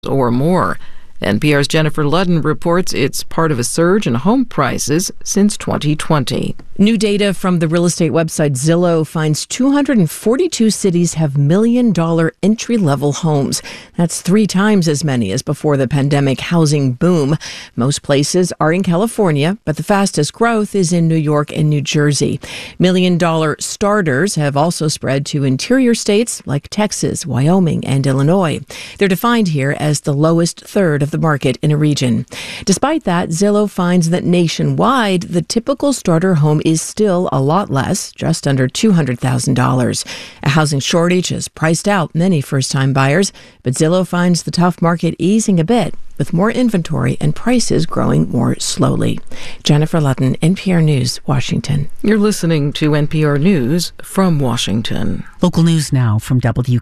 or more. NPR's Jennifer Ludden reports it's part of a surge in home prices since 2020. New data from the real estate website Zillow finds 242 cities have million-dollar entry-level homes. That's 3 times as many as before the pandemic housing boom. Most places are in California, but the fastest growth is in New York and New Jersey. Million-dollar starters have also spread to interior states like Texas, Wyoming, and Illinois. They're defined here as the lowest third of the market in a region. Despite that, Zillow finds that nationwide, the typical starter home is still a lot less, just under $200,000. A housing shortage has priced out many first-time buyers, but Zillow finds the tough market easing a bit, with more inventory and prices growing more slowly. Jennifer Ludden, NPR News, Washington. You're listening to NPR News from Washington. Local news now from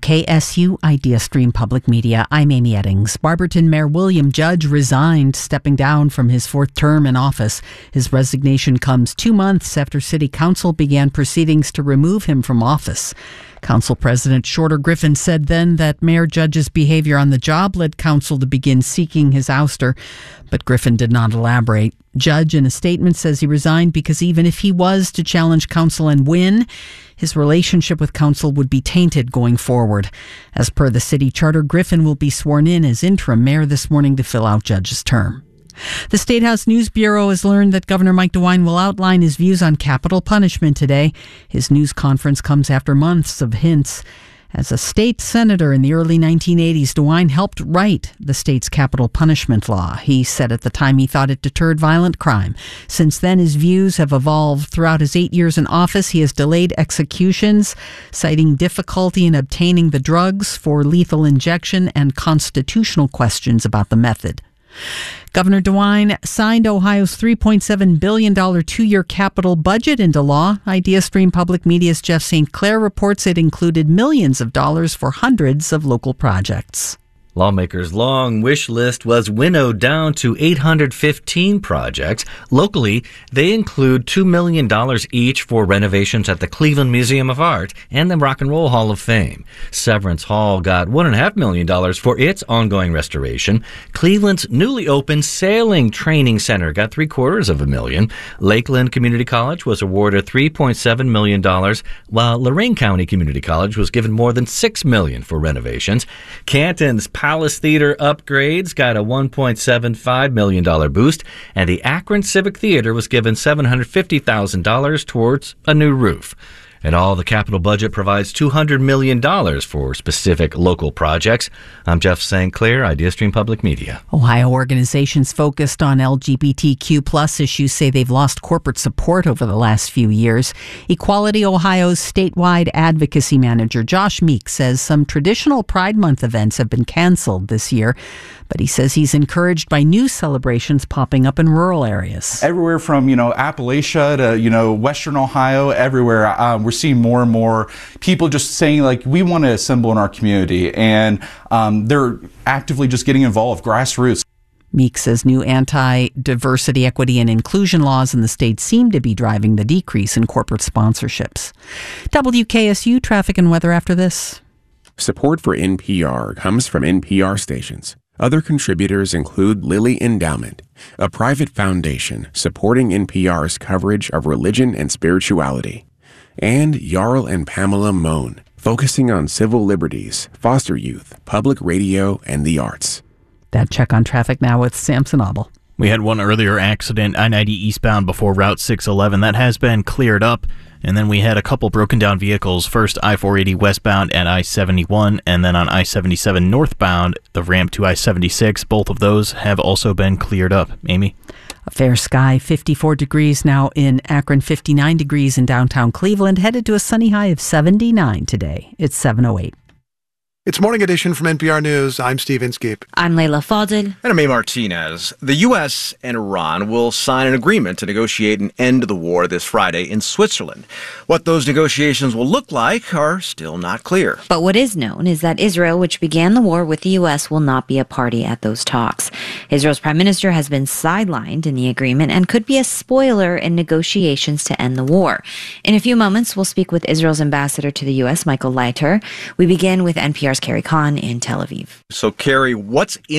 WKSU Idea Stream Public Media. I'm Amy Eddings. Barberton Mayor William Judge resigned, stepping down from his 4th term in office. His resignation comes 2 months after City Council began proceedings to remove him from office. Council President Shorter Griffin said then that Mayor Judge's behavior on the job led Council to begin seeking his ouster, but Griffin did not elaborate. Judge, in a statement, says he resigned because even if he was to challenge Council and win, his relationship with Council would be tainted going forward. As per the city charter, Griffin will be sworn in as interim mayor this morning to fill out Judge's term. The State House News Bureau has learned that Governor Mike DeWine will outline his views on capital punishment today. His news conference comes after months of hints. As a state senator in the early 1980s, DeWine helped write the state's capital punishment law. He said at the time he thought it deterred violent crime. Since then, his views have evolved. Throughout his 8 years in office, he has delayed executions, citing difficulty in obtaining the drugs for lethal injection and constitutional questions about the method. Governor DeWine signed Ohio's $3.7 billion 2-year capital budget into law. Idea Stream Public Media's Jeff St. Clair reports it included millions of dollars for hundreds of local projects. Lawmakers' long wish list was winnowed down to 815 projects. Locally, they include $2 million each for renovations at the Cleveland Museum of Art and the Rock and Roll Hall of Fame. Severance Hall got $1.5 million for its ongoing restoration. Cleveland's newly opened Sailing Training Center got $750,000. Lakeland Community College was awarded $3.7 million, while Lorain County Community College was given more than $6 million for renovations. Canton's Palace Theater upgrades got a $1.75 million boost, and the Akron Civic Theater was given $750,000 towards a new roof. And all the capital budget provides $200 million for specific local projects. I'm Jeff St. Clair, Idea Stream Public Media. Ohio organizations focused on LGBTQ plus issues say they've lost corporate support over the last few years. Equality Ohio's statewide advocacy manager Josh Meek says some traditional Pride Month events have been canceled this year, but he says he's encouraged by new celebrations popping up in rural areas. Everywhere from, Appalachia to, Western Ohio, everywhere. We're seeing more and more people just saying, we want to assemble in our community, and they're actively just getting involved, grassroots. Meek says new anti-diversity, equity, and inclusion laws in the state seem to be driving the decrease in corporate sponsorships. WKSU traffic and weather after this. Support for NPR comes from NPR stations. Other contributors include Lilly Endowment, a private foundation supporting NPR's coverage of religion and spirituality, and Jarl and Pamela Mohn, focusing on civil liberties, foster youth, public radio, and the arts. That check on traffic now with Samson Abel. We had one earlier accident, I-90 eastbound before Route 611. That has been cleared up. And then we had a couple broken down vehicles. First, I-480 westbound at I-71, and then on I-77 northbound, the ramp to I-76. Both of those have also been cleared up. Amy? A fair sky, 54 degrees now in Akron, 59 degrees in downtown Cleveland, headed to a sunny high of 79 today. It's 7:08. It's Morning Edition from NPR News. I'm Steve Inskeep. I'm Layla Fadel. And I'm A. Martinez. The U.S. and Iran will sign an agreement to negotiate an end to the war this Friday in Switzerland. What those negotiations will look like are still not clear. But what is known is that Israel, which began the war with the U.S., will not be a party at those talks. Israel's prime minister has been sidelined in the agreement and could be a spoiler in negotiations to end the war. In a few moments, we'll speak with Israel's ambassador to the U.S., Michael Leiter. We begin with NPR's NPR's Carrie Kahn in Tel Aviv. So, Carrie, what's in